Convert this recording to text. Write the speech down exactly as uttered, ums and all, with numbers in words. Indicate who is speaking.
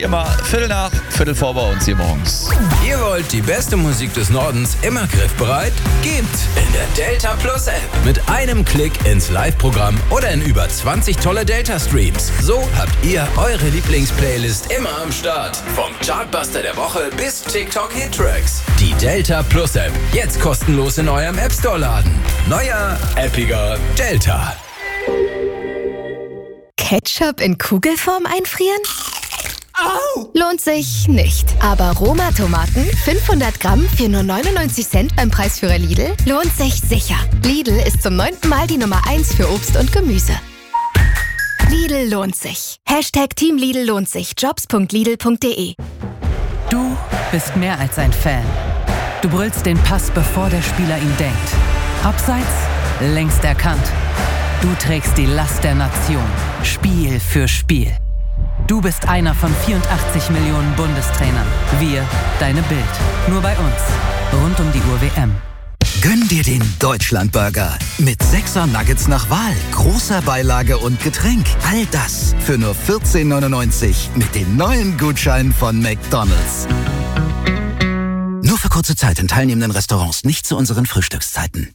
Speaker 1: Immer Viertel nach, Viertel vor bei uns hier morgens.
Speaker 2: Ihr wollt die beste Musik des Nordens immer griffbereit? Gebt in der Delta Plus App. Mit einem Klick ins Live-Programm oder in über zwanzig tolle Delta-Streams. So habt ihr eure Lieblingsplaylist immer am Start. Vom Chartbuster der Woche bis TikTok-Hit-Tracks. Die Delta Plus App. Jetzt kostenlos in eurem App Store laden. Neuer, appiger Delta.
Speaker 3: Ketchup in Kugelform einfrieren?
Speaker 2: Au!
Speaker 3: Lohnt sich nicht. Aber Roma-Tomaten, fünfhundert Gramm für nur neunundneunzig Cent beim Preisführer Lidl, lohnt sich sicher. Lidl ist zum neunten Mal die Nummer eins für Obst und Gemüse. Lidl lohnt sich. Hashtag Team Lidl lohnt sich. jobs punkt lidl punkt de.
Speaker 4: Du bist mehr als ein Fan. Du brüllst den Pass, bevor der Spieler ihn denkt. Abseits, längst erkannt. Du trägst die Last der Nation. Spiel für Spiel. Du bist einer von vierundachtzig Millionen Bundestrainern. Wir, deine Bild. Nur bei uns. Rund um die Uhr W M.
Speaker 5: Gönn dir den Deutschlandburger. Mit sechser Nuggets nach Wahl, großer Beilage und Getränk. All das für nur vierzehn neunundneunzig mit den neuen Gutscheinen von McDonald's. Nur für kurze Zeit in teilnehmenden Restaurants, nicht zu unseren Frühstückszeiten.